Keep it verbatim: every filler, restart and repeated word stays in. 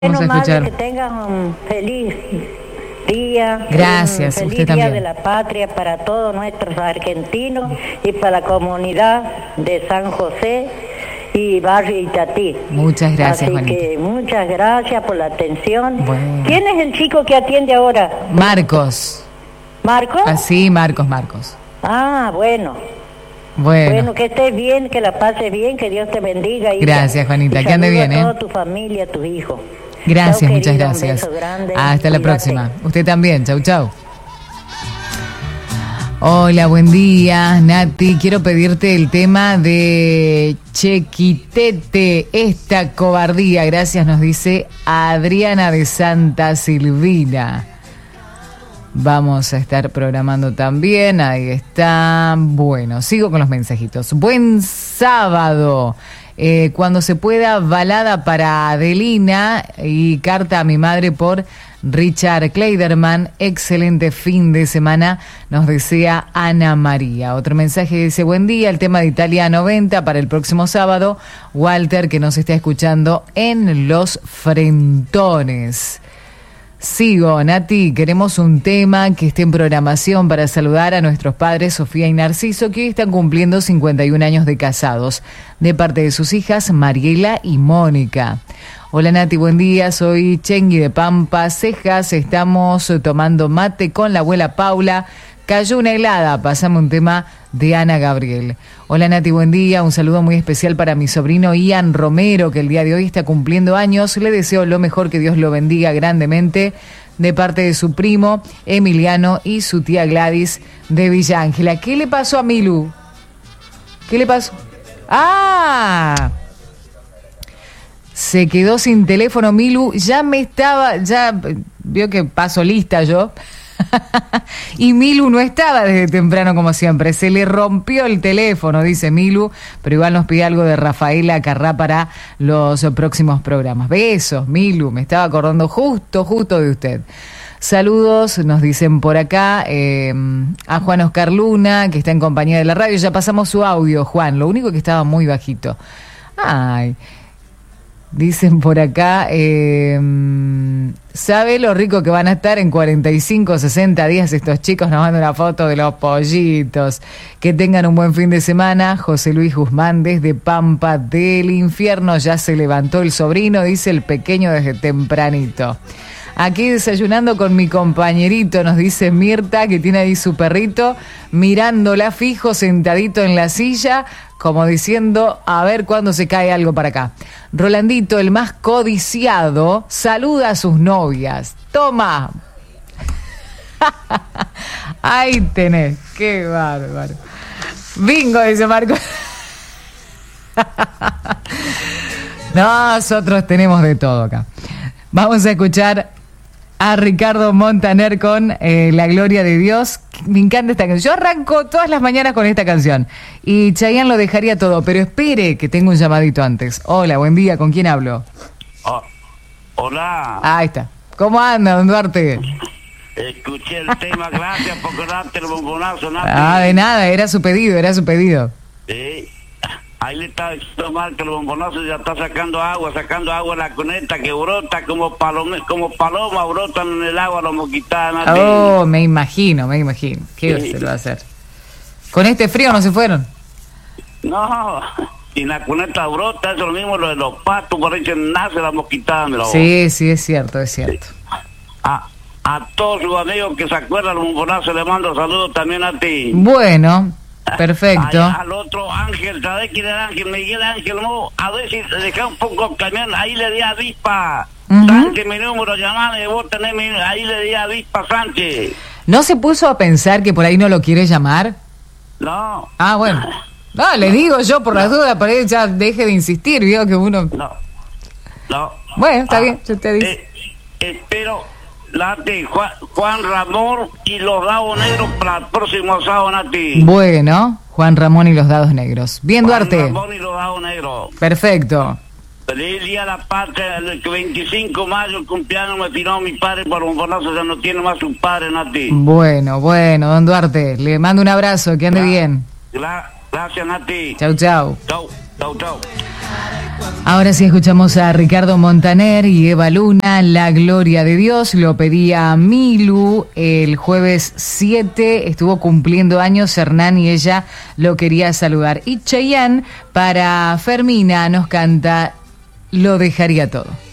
Vamos a escuchar. Que tengan un feliz día. Gracias, un feliz usted día también. de la patria para todos nuestros argentinos y para la comunidad de San José y Barrio Itatí. Muchas gracias, Así Juanita. que muchas gracias por la atención. Bueno. ¿Quién es el chico que atiende ahora? Marcos. ¿Marcos? Así, Marcos, Marcos. Ah, bueno. Bueno. Bueno, que estés bien, que la pases bien, que Dios te bendiga. Hija. Gracias, Juanita, Y que ande saludo bien, a ¿eh? toda tu familia, a tus hijos. Gracias, Chau, muchas querida, un gracias. beso grande, Hasta la cuídate. próxima. Usted también, chau, chau. Hola, buen día, Nati. Quiero pedirte el tema de Chequitete, esta cobardía. Gracias, nos dice Adriana de Santa Silvina. Vamos a estar programando también, ahí está. Bueno, sigo con los mensajitos. Buen sábado. Eh, cuando se pueda, balada para Adelina y carta a mi madre por Richard Kleiderman. Excelente fin de semana, nos desea Ana María. Otro mensaje dice, buen día, el tema de Italia noventa para el próximo sábado. Walter, que nos está escuchando en Los Frentones. Sigo, Nati, queremos un tema que esté en programación para saludar a nuestros padres Sofía y Narciso, que hoy están cumpliendo cincuenta y un años de casados, de parte de sus hijas Mariela y Mónica. Hola Nati, buen día, soy Chengui de Pampa Cejas, estamos tomando mate con la abuela Paula. Cayó una helada, pasame un tema de Ana Gabriel. Hola Nati, buen día, un saludo muy especial para mi sobrino Ian Romero, que el día de hoy está cumpliendo años. Le deseo lo mejor, que Dios lo bendiga grandemente, de parte de su primo Emiliano y su tía Gladys de Villa Ángela. ¿Qué le pasó a Milu? ¿Qué le pasó? ¡Ah! Se quedó sin teléfono Milu, ya me estaba, ya vio que paso lista yo. Y Milu no estaba desde temprano como siempre, se le rompió el teléfono, dice Milu, pero igual nos pide algo de Rafaela Carrá para los próximos programas. Besos, Milu, me estaba acordando justo, justo de usted. Saludos, nos dicen por acá, eh, a Juan Oscar Luna, que está en compañía de la radio. Ya pasamos su audio, Juan, lo único que estaba muy bajito. Ay, dicen por acá, eh, ¿sabe lo rico que van a estar en cuarenta y cinco, sesenta días estos chicos? Nos mandan una foto de los pollitos. Que tengan un buen fin de semana. José Luis Guzmán desde Pampa del Infierno. Ya se levantó el sobrino, dice el pequeño desde tempranito. Aquí desayunando con mi compañerito, nos dice Mirta, que tiene ahí su perrito, mirándola fijo, sentadito en la silla, como diciendo, a ver cuándo se cae algo para acá. Rolandito, el más codiciado, saluda a sus novias. ¡Toma! Ahí tenés, qué bárbaro. Bingo, dice Marco. Nosotros tenemos de todo acá. Vamos a escuchar a Ricardo Montaner con eh, La Gloria de Dios. Me encanta esta canción. Yo arranco todas las mañanas con esta canción. Y Chayanne lo dejaría todo, pero espere que tengo un llamadito antes. Hola, buen día, ¿con quién hablo? Oh, hola. Ahí está. ¿Cómo anda, don Duarte? Escuché el tema, gracias por darte el bombonazo, Nati. Ah, de nada, era su pedido, era su pedido. Sí. Ahí le está diciendo mal que el bombonazo ya está sacando agua, sacando agua en la cuneta que brota como paloma, como paloma brotan en el agua los mosquitadas, Nati. Oh, me imagino, me imagino. ¿Qué Sí. se lo va a hacer? ¿Con este frío no se fueron? No, y la cuneta brota, eso es lo mismo lo de los patos, por ahí se nace la mosquitada, mira vos. Sí, sí, es cierto, es cierto. A, a todos sus amigos que se acuerdan del bombonazo le mando saludos también a ti. Bueno, perfecto. Allá al otro Ángel, ¿sabes quién era Ángel? Miguel Ángel, no, a ver si le dejé un poco el camión, ahí le di a avispa. Ujú. Sánchez, mi número, llamame, vos tenés mi, ahí le di a avispa Sánchez. ¿No se puso a pensar que por ahí no lo quiere llamar? No, Ah, bueno. No, le digo yo por las dudas, para que ya deje de insistir, vio que uno... no, no. Bueno, está Ah, bien, si usted dice. eh, espero, Nati, Juan, Juan Ramón y los dados negros para el próximo sábado, Nati. Bueno, Juan Ramón y los dados negros. Bien, Juan Duarte. Ramón y los dados negros. Perfecto. Feliz día de la patria, el veinticinco de mayo, el cumpleaños me tiró mi padre por un bonazo, ya no tiene más su padre, Nati. Bueno, bueno, don Duarte, le mando un abrazo, que ande Gra- bien. gra- gracias, Nati. Chau, chau. Chau, chau, chau. Ahora sí escuchamos a Ricardo Montaner y Eva Luna, La Gloria de Dios. Lo pedía Milu el jueves siete, estuvo cumpliendo años Hernán y ella lo quería saludar. Y Chayanne para Fermina nos canta Lo dejaría todo.